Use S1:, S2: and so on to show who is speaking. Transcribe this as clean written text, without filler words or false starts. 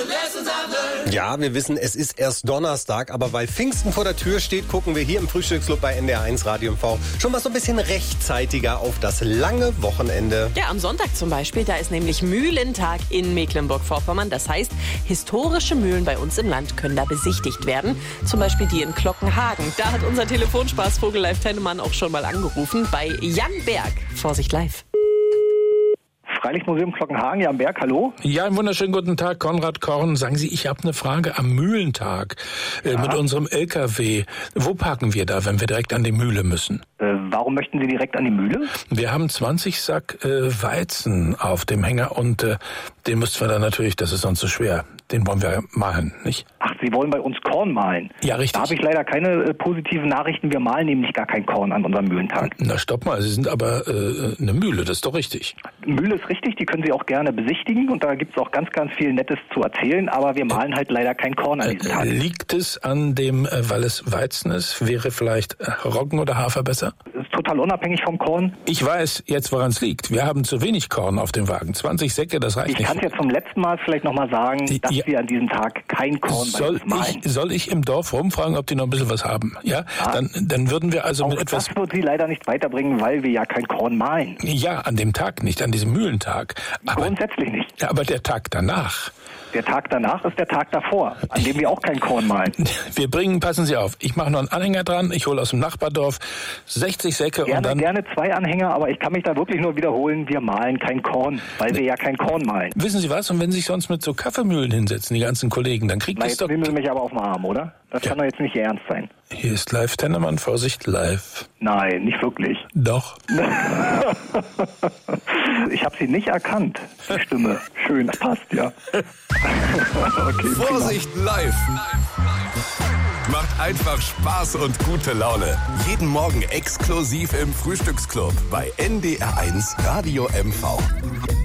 S1: Ja, wir wissen, es ist erst Donnerstag, aber weil Pfingsten vor der Tür steht, gucken wir hier im Frühstücksclub bei NDR1 Radio MV schon mal so ein bisschen rechtzeitiger auf das lange Wochenende.
S2: Ja, am Sonntag zum Beispiel, da ist nämlich Mühlentag in Mecklenburg-Vorpommern. Das heißt, historische Mühlen bei uns im Land können da besichtigt werden. Zum Beispiel die in Glockenhagen. Da hat unser Telefonspaßvogel Live Tennemann auch schon mal angerufen bei Jan Berg. Vorsicht live.
S3: Freilichtmuseum Glockenhagen, Jan Berg, hallo?
S4: Ja, einen wunderschönen guten Tag, Konrad Korn. Sagen Sie, ich habe eine Frage am Mühlentag mit unserem LKW. Wo parken wir da, wenn wir direkt an die Mühle müssen?
S3: Warum möchten Sie direkt an die Mühle?
S4: Wir haben 20 Sack Weizen auf dem Hänger und den müssten wir dann natürlich, das ist sonst so schwer, den wollen wir mahlen, nicht?
S3: Ach, Sie wollen bei uns Korn mahlen?
S4: Ja, richtig.
S3: Da habe ich leider keine positiven Nachrichten. Wir mahlen nämlich gar kein Korn an unserem Mühlentag.
S4: Na, stopp mal, Sie sind aber eine Mühle, das ist doch richtig.
S3: Mühle ist richtig, die können Sie auch gerne besichtigen und da gibt es auch ganz, ganz viel Nettes zu erzählen, aber wir mahlen halt leider kein Korn an diesem Tag.
S4: Liegt es an dem, weil es Weizen ist, wäre vielleicht Roggen oder Hafer besser?
S3: Das ist total unabhängig vom Korn.
S4: Ich weiß jetzt, woran es liegt. Wir haben zu wenig Korn auf dem Wagen. 20 Säcke, das reicht nicht.
S3: Ich kann es jetzt zum letzten Mal vielleicht nochmal sagen, dass wir an diesem Tag kein Korn bei uns mahlen.
S4: Soll ich im Dorf rumfragen, ob die noch ein bisschen was haben? Ja? Dann würden wir also
S3: auch
S4: mit etwas...
S3: Das wird Sie leider nicht weiterbringen, weil wir ja kein Korn mahlen.
S4: Ja, an dem Tag nicht, an diesem Mühlentag.
S3: Grundsätzlich nicht.
S4: Ja, aber der Tag danach...
S3: Der Tag danach ist der Tag davor, an dem wir auch kein Korn mahlen.
S4: Wir bringen, passen Sie auf, ich mache noch einen Anhänger dran, ich hole aus dem Nachbardorf 60 Säcke und dann...
S3: Gerne 2 Anhänger, aber ich kann mich da wirklich nur wiederholen, wir mahlen kein Korn, weil wir ja kein Korn mahlen.
S4: Wissen Sie was, und wenn Sie sich sonst mit so Kaffeemühlen hinsetzen, die ganzen Kollegen, dann kriegt es doch...
S3: Jetzt nehmen Sie mich aber auf den Arm, oder? Das kann doch jetzt nicht Ihr Ernst sein.
S4: Hier ist Live Tennemann, Vorsicht, live.
S3: Nein, nicht wirklich.
S4: Doch.
S3: Ich habe Sie nicht erkannt, die Stimme. Schön, das passt, ja.
S5: Okay, Vorsicht, live. Macht einfach Spaß und gute Laune. Jeden Morgen exklusiv im Frühstücksclub bei NDR1 Radio MV.